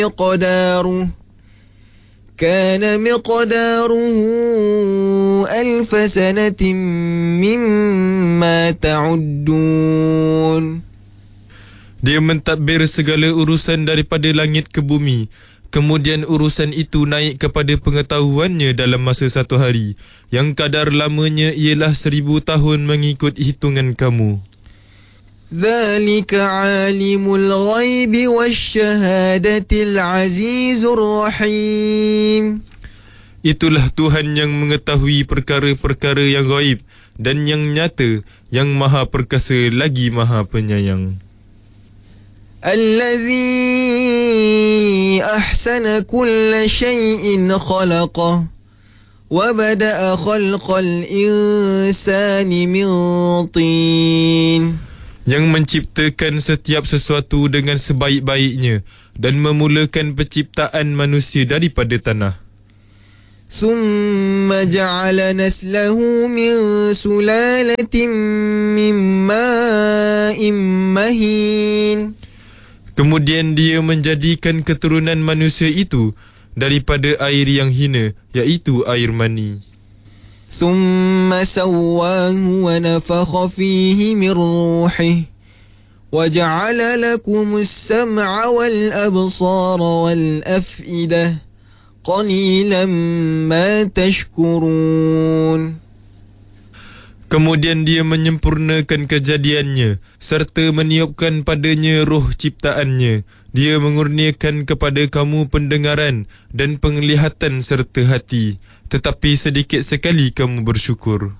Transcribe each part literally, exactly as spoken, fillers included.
مقداره كان مقداره ألف سنة مما تعدون. Dia mentadbir segala urusan daripada langit ke bumi. Kemudian urusan itu naik kepada pengetahuannya dalam masa satu hari, yang kadar lamanya ialah seribu tahun mengikut hitungan kamu. ذلك عالم الغيب والشهادة العزيز الرحيم. Itulah Tuhan yang mengetahui perkara-perkara yang gaib dan yang nyata, yang maha perkasa lagi maha penyayang. الذي أحسن كل شيء خلقه وبدأ خلق الإنسان من طين. Yang menciptakan setiap sesuatu dengan sebaik-baiknya dan memulakan penciptaan manusia daripada tanah. ثم جعل نسله من سلالة من ماء مهين. Kemudian dia menjadikan keturunan manusia itu daripada air yang hina, iaitu air mani. ثم سواه ونفخ فيه من روحه وجعل لكم السمع والأبصار والأفئدة قليلا ما تشكرون. Kemudian dia menyempurnakan kejadiannya serta meniupkan padanya roh ciptaannya. Dia mengurniakan kepada kamu pendengaran dan penglihatan serta hati, tetapi sedikit sekali kamu bersyukur.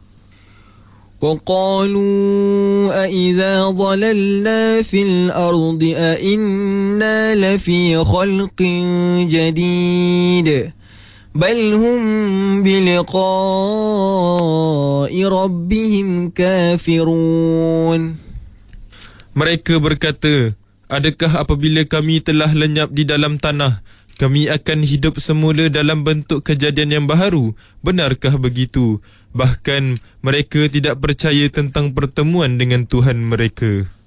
وقالوا أإذا ضللنا في الأرض أإنا لفي خلق جديد بل هم بلقاء ربهم كافرون. Mereka berkata, adakah apabila kami telah lenyap di dalam tanah, kami akan hidup semula dalam bentuk kejadian yang baharu? Benarkah begitu? Bahkan mereka tidak percaya tentang pertemuan dengan Tuhan mereka.